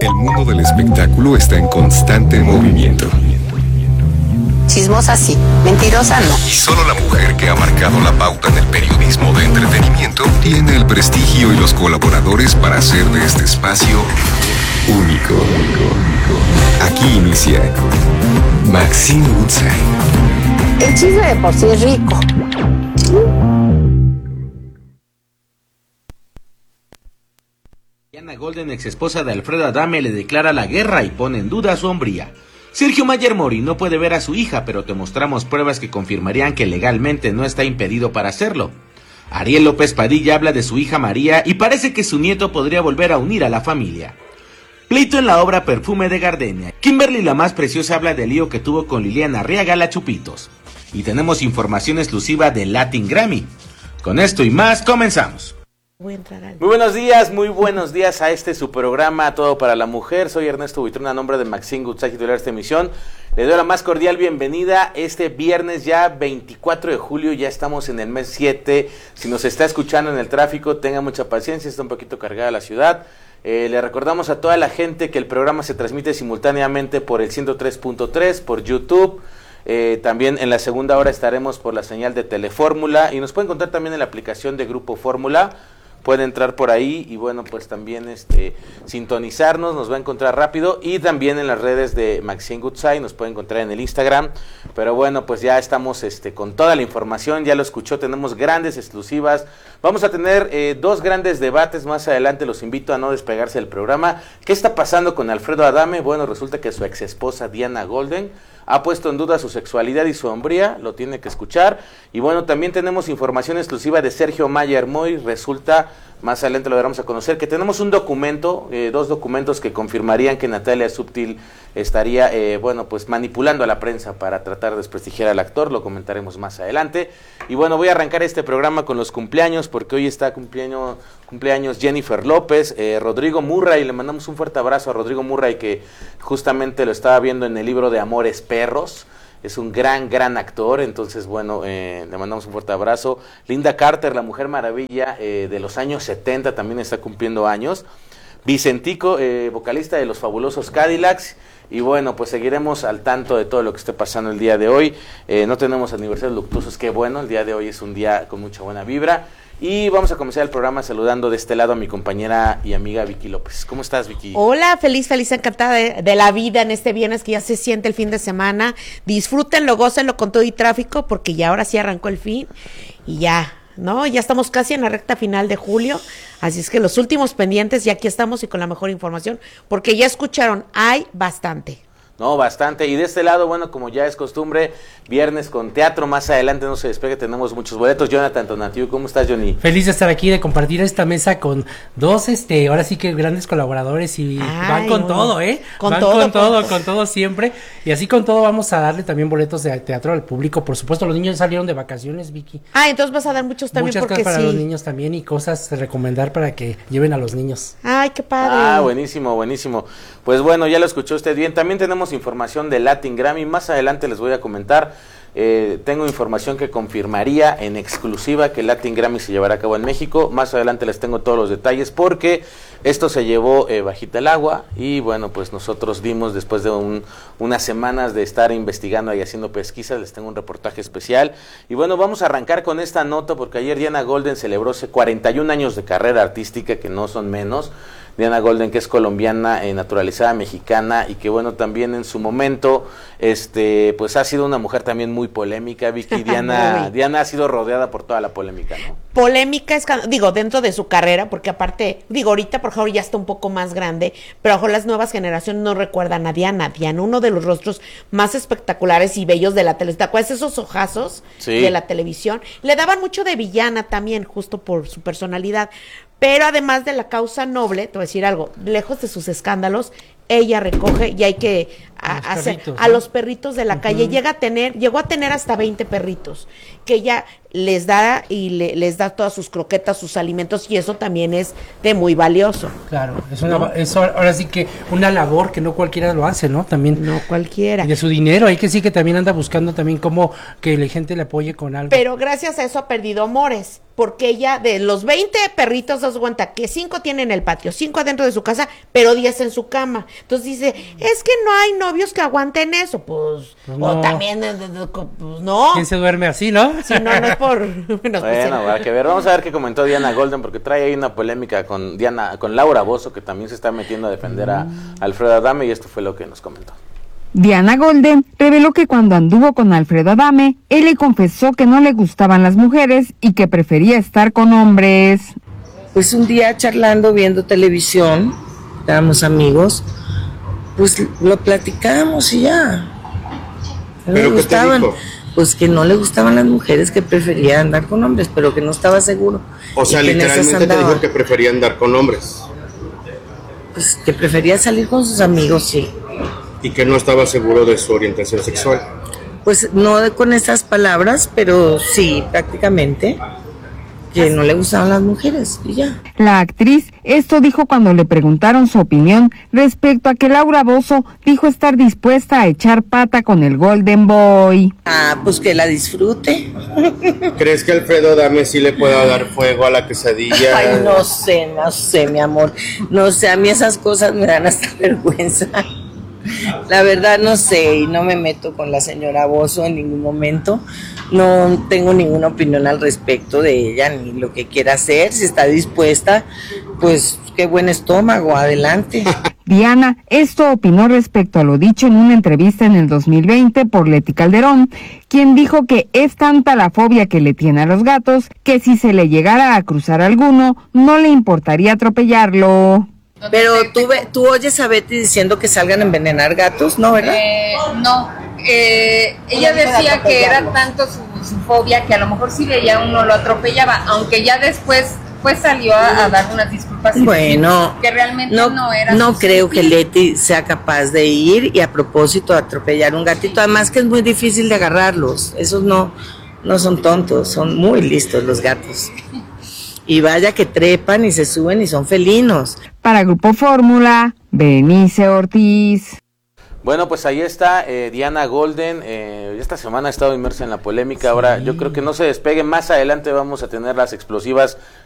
El mundo del espectáculo está en constante movimiento. Chismosa sí, mentirosa no. Y solo la mujer que ha marcado la pauta en el periodismo de entretenimiento tiene el prestigio y los colaboradores para hacer de este espacio único. Aquí inicia Maxine Woodside. El chisme de por sí es rico. Diana Golden, ex esposa de Alfredo Adame, le declara la guerra y pone en duda su hombría. Sergio Mayer Mori no puede ver a su hija, pero te mostramos pruebas que confirmarían que legalmente no está impedido para hacerlo. Ariel López Padilla habla de su hija María y parece que su nieto podría volver a unir a la familia. Pleito en la obra Perfume de Gardenia. Kimberly, la más preciosa, habla del lío que tuvo con Liliana Arriaga, la Chupitos. Y tenemos información exclusiva del Latin Grammy. Con esto y más, comenzamos. Voy a entrar al... Muy buenos días a este su programa Todo para la Mujer. Soy Ernesto Buitrón, a nombre de Maxine Woodside, titular de esta emisión. Le doy la más cordial bienvenida este viernes ya 24 de julio, ya estamos en el mes 7. Si nos está escuchando en el tráfico, tenga mucha paciencia, está un poquito cargada la ciudad. Le recordamos a toda la gente que el programa se transmite simultáneamente por el 103.3, por YouTube. También en la segunda hora estaremos por la señal de Telefórmula y nos pueden encontrar también en la aplicación de Grupo Fórmula. Puede entrar por ahí y bueno, pues también sintonizarnos, nos va a encontrar rápido, y también en las redes de Maxine Woodside, nos puede encontrar en el Instagram. Pero bueno, pues ya estamos con toda la información, ya lo escuchó, tenemos grandes exclusivas, vamos a tener dos grandes debates más adelante, los invito a no despegarse del programa. ¿Qué está pasando con Alfredo Adame? Bueno, resulta que su ex esposa Diana Golden ha puesto en duda su sexualidad y su hombría, lo tiene que escuchar. Y bueno, también tenemos información exclusiva de Sergio Mayer Mori. Resulta, más adelante lo daremos a conocer, que tenemos un documento, dos documentos que confirmarían que Natalia Subtil estaría, pues manipulando a la prensa para tratar de desprestigiar al actor, lo comentaremos más adelante. Y bueno, voy a arrancar este programa con los cumpleaños, porque hoy está cumpleaños Jennifer López, Rodrigo Murray. Le mandamos un fuerte abrazo a Rodrigo Murray, que justamente lo estaba viendo en el libro de Amores Perros. Es un gran actor, entonces bueno, le mandamos un fuerte abrazo. Linda Carter, la Mujer Maravilla de los años 70, también está cumpliendo años. Vicentico, vocalista de los fabulosos Cadillacs. Y bueno, pues seguiremos al tanto de todo lo que esté pasando el día de hoy. No tenemos aniversarios luctuosos, qué bueno, el día de hoy es un día con mucha buena vibra. Y vamos a comenzar el programa saludando de este lado a mi compañera y amiga Vicky López. ¿Cómo estás, Vicky? Hola, feliz, encantada de la vida en este viernes que ya se siente el fin de semana. Disfrútenlo, gócenlo con todo y tráfico, porque ya ahora sí arrancó el fin y ya, ¿no? Ya estamos casi en la recta final de julio, así es que los últimos pendientes, y aquí estamos y con la mejor información, porque ya escucharon, hay bastante. No, bastante. Y de este lado, bueno, como ya es costumbre, viernes con teatro. Más adelante, no se despegue, tenemos muchos boletos. Jonathan Tonatiu, ¿cómo estás, Johnny? Feliz de estar aquí, de compartir esta mesa con dos, ahora sí que grandes colaboradores, y van con todo, ¿eh? Con todo siempre. Y así con todo vamos a darle también boletos de teatro al público. Por supuesto, los niños salieron de vacaciones, Vicky. Entonces vas a dar muchos también. Muchas porque cosas para sí. los niños también, y cosas de recomendar para que lleven a los niños. Ay, qué padre. Buenísimo. Pues bueno, ya lo escuchó usted bien. También tenemos información de Latin Grammy, más adelante les voy a comentar. Tengo información que confirmaría en exclusiva que el Latin Grammy se llevará a cabo en México. Más adelante les tengo todos los detalles, porque esto se llevó bajita el agua. Y bueno, pues nosotros dimos, después de unas semanas de estar investigando y haciendo pesquisas, les tengo un reportaje especial. Y bueno, vamos a arrancar con esta nota, porque ayer Diana Golden celebró 41 años de carrera artística, que no son menos. Diana Golden, que es colombiana, naturalizada mexicana, y que bueno, también en su momento, pues ha sido una mujer también muy polémica, Vicky. Diana ha sido rodeada por toda la polémica, ¿no? Polémica, dentro de su carrera, porque aparte, ahorita por favor ya está un poco más grande, pero a lo mejor las nuevas generaciones no recuerdan a Diana. Diana, uno de los rostros más espectaculares y bellos de la televisión. ¿Te acuerdas esos ojazos de la televisión? Le daban mucho de villana también, justo por su personalidad. Pero además de la causa noble, te voy a decir algo, lejos de sus escándalos, ella recoge, y hay que hacer a los perritos de la calle. Llegó a tener hasta 20 perritos, que ella les da y les da todas sus croquetas, sus alimentos, y eso también es de muy valioso. Claro, es ahora sí que una labor que no cualquiera lo hace, ¿no? También. No cualquiera. Y de su dinero, hay que sí que también anda buscando también cómo que la gente le apoye con algo. Pero gracias a eso ha perdido amores, porque ella de los 20 perritos, das cuenta que 5 tiene en el patio, 5 adentro de su casa, pero 10 en su cama. Entonces dice, es que no hay novios que aguanten eso, pues no. O también, pues no. ¿Quién se duerme así, no? Sí, no es por... Bueno, habrá que ver. Vamos a ver qué comentó Diana Golden, porque trae ahí una polémica con Laura Bozzo, que también se está metiendo a defender a Alfredo Adame, y esto fue lo que nos comentó. Diana Golden reveló que cuando anduvo con Alfredo Adame, él le confesó que no le gustaban las mujeres y que prefería estar con hombres. Pues un día charlando, viendo televisión, éramos amigos, pues lo platicamos y ya. No le gustaban, pues que no le gustaban las mujeres, que prefería andar con hombres, pero que no estaba seguro. O sea, literalmente te dijo que prefería andar con hombres. Pues que prefería salir con sus amigos, sí. Y que no estaba seguro de su orientación sexual. Pues no con esas palabras, pero sí, prácticamente, que no le gustaban las mujeres y ya. La actriz esto dijo cuando le preguntaron su opinión respecto a que Laura Bozzo dijo estar dispuesta a echar pata con el Golden Boy. Pues que la disfrute. ¿Crees que Alfredo Adame sí le pueda dar fuego a la quesadilla? Ay, no sé, mi amor. No sé, a mí esas cosas me dan hasta vergüenza. La verdad no sé, y no me meto con la señora Bozzo en ningún momento. No tengo ninguna opinión al respecto de ella, ni lo que quiera hacer. Si está dispuesta, pues qué buen estómago, adelante. Diana, esto opinó respecto a lo dicho en una entrevista en el 2020 por Leti Calderón, quien dijo que es tanta la fobia que le tiene a los gatos, que si se le llegara a cruzar alguno, no le importaría atropellarlo. Pero tú oyes a Betty diciendo que salgan a envenenar gatos, ¿no, verdad? No, ella decía que era tanto su fobia que a lo mejor si veía uno lo atropellaba, aunque ya después pues salió a dar unas disculpas. Bueno, que realmente no era. No creo que Leti sea capaz de ir y a propósito atropellar un gatito, además que es muy difícil de agarrarlos, esos no son tontos, son muy listos los gatos. Y vaya que trepan y se suben y son felinos. Para Grupo Fórmula, Berenice Ortiz. Bueno, pues ahí está Diana Golden. Esta semana ha estado inmersa en la polémica. Sí. Ahora yo creo que no se despegue. Más adelante vamos a tener las explosivas